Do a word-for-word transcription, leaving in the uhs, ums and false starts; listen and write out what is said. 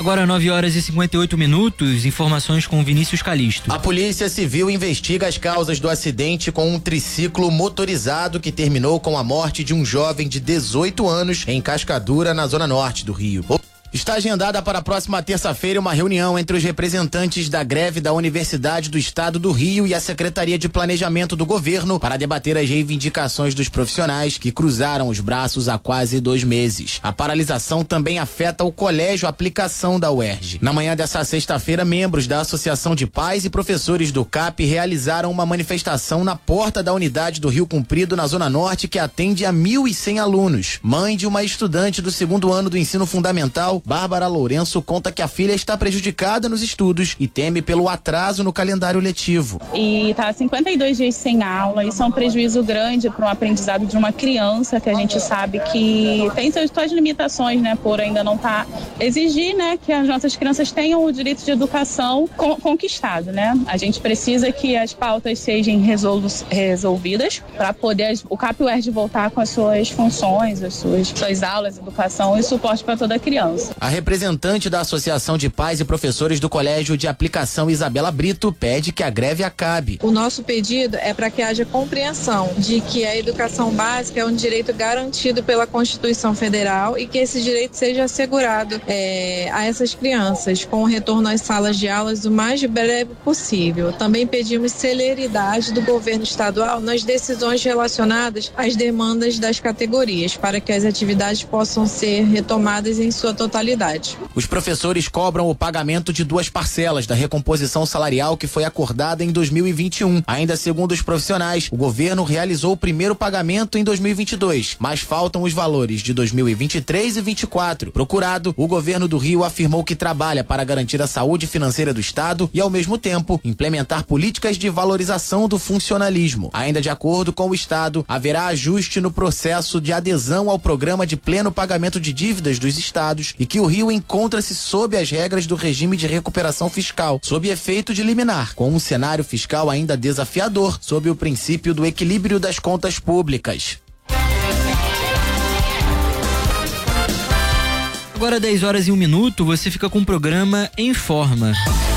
Agora nove horas e cinquenta e oito minutos, informações com Vinícius Calixto. A Polícia Civil investiga as causas do acidente com um triciclo motorizado que terminou com a morte de um jovem de dezoito anos em Cascadura, na zona norte do Rio. Está agendada para a próxima terça-feira uma reunião entre os representantes da greve da Universidade do Estado do Rio e a Secretaria de Planejamento do Governo para debater as reivindicações dos profissionais que cruzaram os braços há quase dois meses. A paralisação também afeta o Colégio Aplicação da U E R J. Na manhã dessa sexta-feira, membros da Associação de Pais e Professores do C A P realizaram uma manifestação na porta da unidade do Rio Comprido, na Zona Norte, que atende a mil e cem alunos. Mãe de uma estudante do segundo ano do ensino fundamental, Bárbara Lourenço, conta que a filha está prejudicada nos estudos e teme pelo atraso no calendário letivo. E tá cinquenta e dois dias sem aula, isso é um prejuízo grande para o aprendizado de uma criança, que a gente sabe que tem suas, suas limitações, né, por ainda não tá exigir, né, que as nossas crianças tenham o direito de educação con- conquistado, né? A gente precisa que as pautas sejam resolu- resolvidas para poder o C A P U E R J voltar com as suas funções, as suas, suas aulas, educação e suporte para toda criança. A representante da Associação de Pais e Professores do Colégio de Aplicação, Isabela Brito, pede que a greve acabe. O nosso pedido é para que haja compreensão de que a educação básica é um direito garantido pela Constituição Federal e que esse direito seja assegurado é, a essas crianças com o retorno às salas de aulas o mais breve possível. Também pedimos celeridade do governo estadual nas decisões relacionadas às demandas das categorias para que as atividades possam ser retomadas em sua totalidade. Os professores cobram o pagamento de duas parcelas da recomposição salarial que foi acordada em dois mil e vinte e um. Ainda segundo os profissionais, o governo realizou o primeiro pagamento em dois mil e vinte e dois, mas faltam os valores de dois mil e vinte e três e vinte e quatro. Procurado, o governo do Rio afirmou que trabalha para garantir a saúde financeira do Estado e, ao mesmo tempo, implementar políticas de valorização do funcionalismo. Ainda de acordo com o Estado, haverá ajuste no processo de adesão ao programa de pleno pagamento de dívidas dos estados e que o Rio encontra-se sob as regras do regime de recuperação fiscal, sob efeito de liminar, com um cenário fiscal ainda desafiador, sob o princípio do equilíbrio das contas públicas. Agora dez horas e um minuto, você fica com o programa Em Forma.